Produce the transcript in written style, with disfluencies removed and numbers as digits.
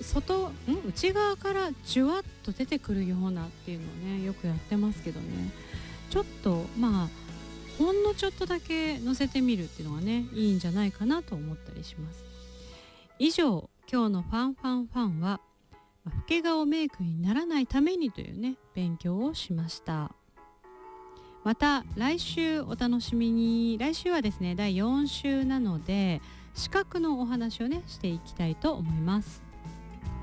内側からじゅわっと出てくるようなっていうのをねよくやってますけどね、ちょっとほんのちょっとだけ乗せてみるっていうのがねいいんじゃないかなと思ったりします。以上、今日のファンファンファンは老け顔メイクにならないためにというね勉強をしました。また来週お楽しみに。来週はですね第4週なので視覚のお話をねしていきたいと思います。